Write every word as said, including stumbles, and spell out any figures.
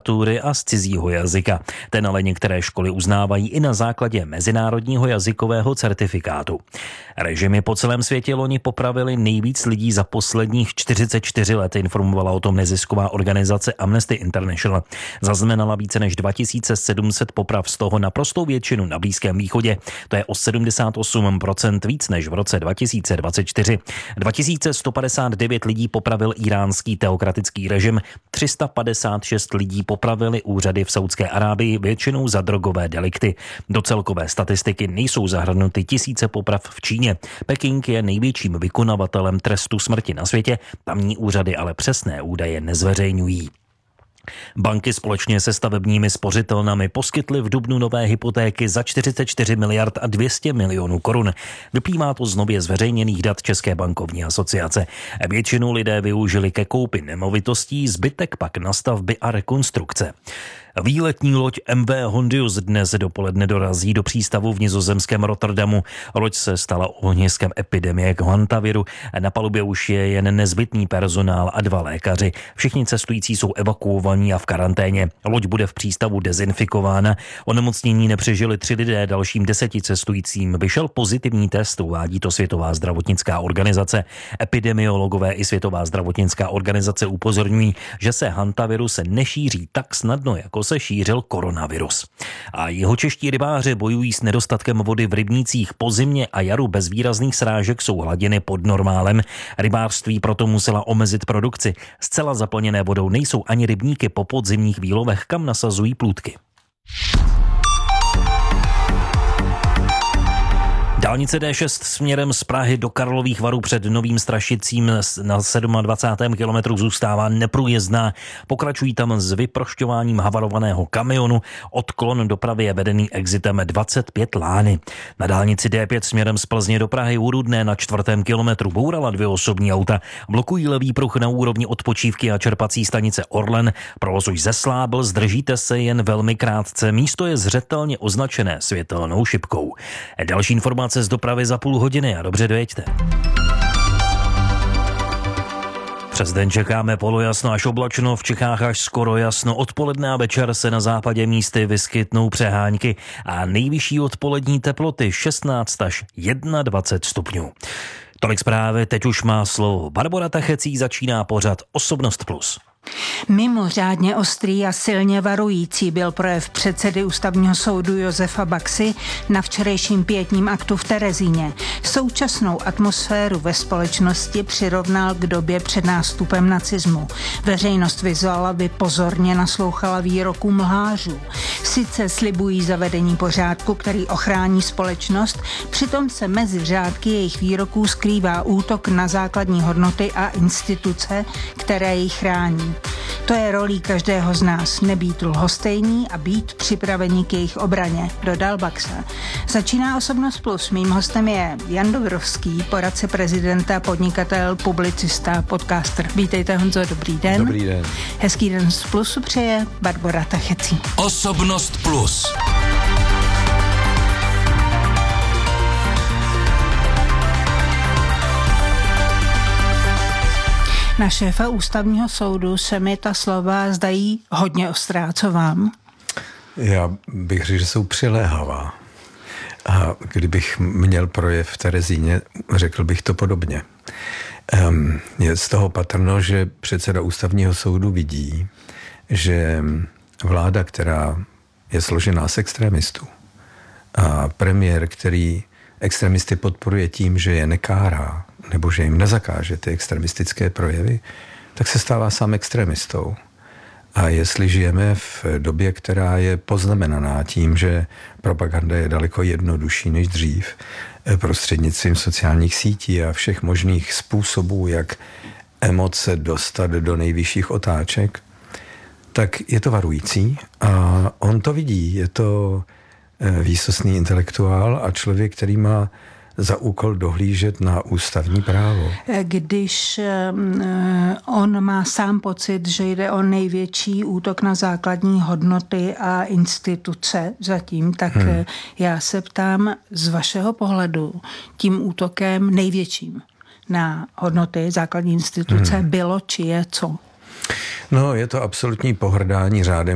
literatury a z cizího jazyka. Ten ale některé školy uznávají i na základě mezinárodního jazykového certifikátu. Režimy po celém světě loni popravili nejvíc lidí za posledních čtyřicet čtyři let, informovala o tom nezisková organizace Amnesty International. Zaznamenala více než dva tisíce sedm set poprav, z toho naprostou většinu na Blízkém východě. To je o sedmdesát osm procent víc než v roce dva tisíce dvacet čtyři. dva tisíce sto padesát devět lidí popravil íránský teokratický režim, tři sta padesát šest lidí popravili úřady v Saúdské Arábii, většinou za drogové delikty. Do celkové statistiky nejsou zahrnuty tisíce poprav v Číně. Peking je největším vykonavatelem trestu smrti na světě, tamní úřady ale přesné údaje nezveřejňují. Banky společně se stavebními spořitelnami poskytly v dubnu nové hypotéky za čtyřicet čtyři miliard a dvě stě milionů korun. Vyplývá to z nově zveřejněných dat České bankovní asociace. Většinu lidé využili ke koupi nemovitostí, zbytek pak na stavby a rekonstrukce. Výletní loď M V Hondius dnes dopoledne dorazí do přístavu v nizozemském Rotterdamu. Loď se stala ohniskem epidemie hantaviru. Na palubě už je jen nezbytný personál a dva lékaři. Všichni cestující jsou evakuovaní a v karanténě. Loď bude v přístavu dezinfikována. Onemocnění nepřežili tři lidé, dalším deseti cestujícím vyšel pozitivní test, uvádí to Světová zdravotnická organizace. Epidemiologové i Světová zdravotnická organizace upozorňují, že se hantavirus nešíří tak snadno, jako se šířil koronavirus. A jihočeští rybáři bojují s nedostatkem vody v rybnících. Po zimě a jaru bez výrazných srážek jsou hladiny pod normálem. Rybářství proto musela omezit produkci. Zcela zaplněné vodou nejsou ani rybníky po podzimních výlovech, kam nasazují plůtky. Dálnice D šest směrem z Prahy do Karlových Varů před Novým Strašicím na dvacátém sedmém kilometru zůstává neprůjezdná. Pokračují tam s vyprošťováním havarovaného kamionu. Odklon dopravy je vedený exitem dvacet pět Lány. Na dálnici D pět směrem z Plzně do Prahy u Rudné na čtvrtém kilometru bourala dvě osobní auta. Blokují levý pruh na úrovni odpočívky a čerpací stanice Orlen. Provoz už zeslábil, zdržíte se jen velmi krátce. Místo je zřetelně označené světelnou šipkou. Další informace z dopravy za půl hodiny a dobře dojeďte. Přes den čekáme polojasno až oblačno, v Čechách až skoro jasno. Odpoledne a večer se na západě místy vyskytnou přehánky a nejvyšší odpolední teploty šestnáct až dvacet jedna stupňů. Tolik zprávy, teď už má slovo Barbora Tachecí, začíná pořad Osobnost plus. Mimořádně ostrý a silně varující byl projev předsedy Ústavního soudu Josefa Baxy na včerejším pietním aktu v Terezíně. Současnou atmosféru ve společnosti přirovnal k době před nástupem nacismu. Veřejnost vyzvala, aby pozorně naslouchala výrokům lhářů. Sice slibují zavedení pořádku, který ochrání společnost, přitom se mezi řádky jejich výroků skrývá útok na základní hodnoty a instituce, které ji chrání. To je rolí každého z nás, nebýt lhostejný a být připravení k jejich obraně, dodal Baxa. Začíná Osobnost plus. Mým hostem je Jan Dobrovský, poradce prezidenta, podnikatel, publicista, podcaster. Vítejte, Honzo, dobrý den. Dobrý den. Hezký den z Plusu přeje Barbora Tachecí. Osobnost plus. Na šéfa Ústavního soudu se mi ta slova zdají hodně ostrá. Co vám? Já bych řekl, že jsou přiléhavá. A kdybych měl projev v Terezíně, řekl bych to podobně. Je z toho patrno, že předseda Ústavního soudu vidí, že vláda, která je složená z extremistů, a premiér, který extremisty podporuje tím, že je nekárá, nebo že jim nezakáže ty extremistické projevy, tak se stává sám extremistou. A jestli žijeme v době, která je poznamenaná tím, že propaganda je daleko jednodušší než dřív, prostřednictvím sociálních sítí a všech možných způsobů, jak emoce dostat do nejvyšších otáček, tak je to varující a on to vidí. Je to výsostný intelektuál a člověk, který má za úkol dohlížet na ústavní právo. Když on má sám pocit, že jde o největší útok na základní hodnoty a instituce zatím, tak hmm. já se ptám z vašeho pohledu tím útokem největším na hodnoty základní instituce hmm. bylo či je co? No, je to absolutní pohrdání řádem